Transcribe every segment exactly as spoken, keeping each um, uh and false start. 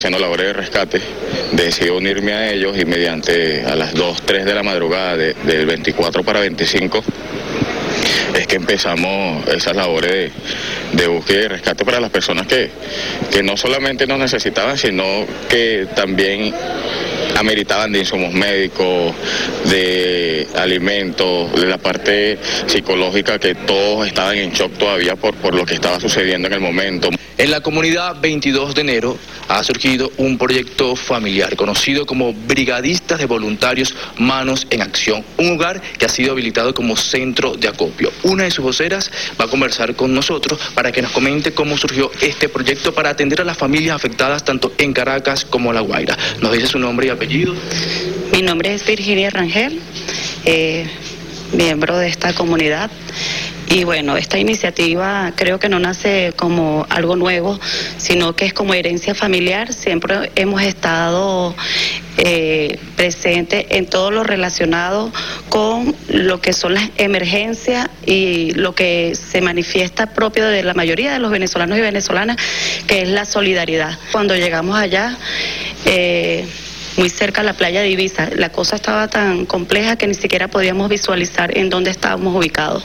Haciendo labores de rescate, decidí unirme a ellos y mediante a las dos, tres de la madrugada de, del veinticuatro para veinticinco es que empezamos esas labores de, de búsqueda y rescate para las personas que, que no solamente nos necesitaban, sino que también ameritaban de insumos médicos, de alimentos, de la parte psicológica, que todos estaban en shock todavía por, por lo que estaba sucediendo en el momento. En la comunidad veintidós de enero ha surgido un proyecto familiar conocido como Brigadistas de Voluntarios Manos en Acción, un hogar que ha sido habilitado como centro de acopio. Una de sus voceras va a conversar con nosotros para que nos comente cómo surgió este proyecto para atender a las familias afectadas tanto en Caracas como en La Guaira. Nos dice su nombre y apellido. Mi nombre es Virginia Rangel, eh, miembro de esta comunidad. Y bueno, esta iniciativa creo que no nace como algo nuevo, sino que es como herencia familiar. Siempre hemos estado eh, presentes en todo lo relacionado con lo que son las emergencias y lo que se manifiesta propio de la mayoría de los venezolanos y venezolanas, que es la solidaridad. Cuando llegamos allá, eh, muy cerca a la playa de Ibiza, la cosa estaba tan compleja que ni siquiera podíamos visualizar en dónde estábamos ubicados.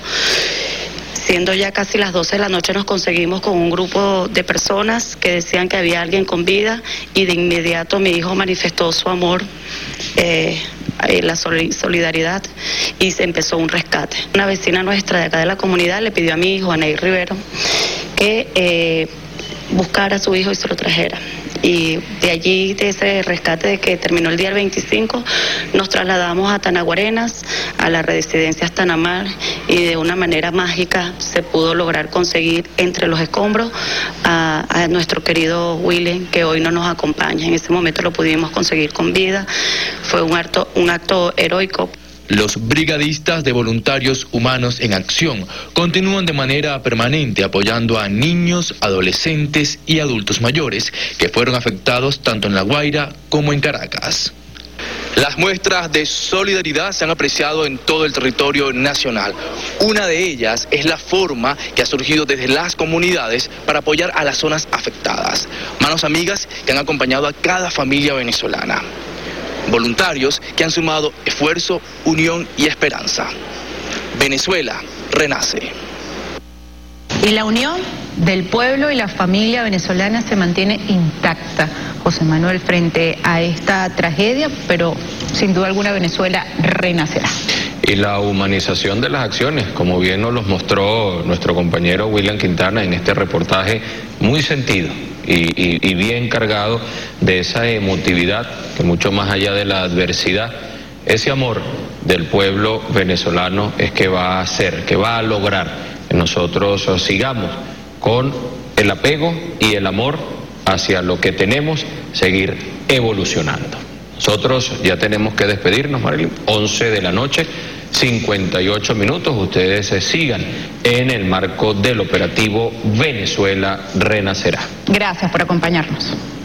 Siendo ya casi las doce de la noche, nos conseguimos con un grupo de personas que decían que había alguien con vida, y de inmediato mi hijo manifestó su amor, eh, la solidaridad, y se empezó un rescate. Una vecina nuestra de acá de la comunidad le pidió a mi hijo, Anaí Rivero, que eh, buscara a su hijo y se lo trajera. Y de allí, de ese rescate de que terminó el día veinticinco, nos trasladamos a Tanaguarenas, a la residencia Tanamar, y de una manera mágica se pudo lograr conseguir entre los escombros a, a nuestro querido Willen, que hoy no nos acompaña. En ese momento lo pudimos conseguir con vida. Fue un acto, un acto heroico. Los brigadistas de voluntarios humanos en acción continúan de manera permanente apoyando a niños, adolescentes y adultos mayores que fueron afectados tanto en La Guaira como en Caracas. Las muestras de solidaridad se han apreciado en todo el territorio nacional. Una de ellas es la forma que ha surgido desde las comunidades para apoyar a las zonas afectadas. Manos amigas que han acompañado a cada familia venezolana. Voluntarios que han sumado esfuerzo, unión y esperanza. Venezuela renace. Y la unión del pueblo y la familia venezolana se mantiene intacta, José Manuel, frente a esta tragedia, pero sin duda alguna Venezuela renacerá. Y la humanización de las acciones, como bien nos los mostró nuestro compañero William Quintana en este reportaje, muy sentido y, y, y bien cargado de esa emotividad que mucho más allá de la adversidad, ese amor del pueblo venezolano es que va a hacer, que va a lograr que nosotros sigamos con el apego y el amor hacia lo que tenemos, seguir evolucionando. Nosotros ya tenemos que despedirnos, Marilyn, once de la noche, cincuenta y ocho minutos, ustedes se sigan en el marco del operativo Venezuela Renacerá. Gracias por acompañarnos.